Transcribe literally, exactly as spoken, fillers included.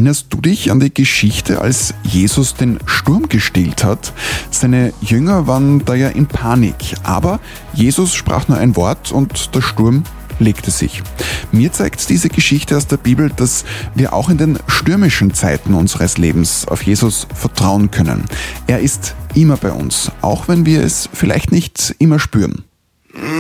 Erinnerst du dich an die Geschichte, als Jesus den Sturm gestillt hat? Seine Jünger waren da ja in Panik, aber Jesus sprach nur ein Wort und der Sturm legte sich. Mir zeigt diese Geschichte aus der Bibel, dass wir auch in den stürmischen Zeiten unseres Lebens auf Jesus vertrauen können. Er ist immer bei uns, auch wenn wir es vielleicht nicht immer spüren.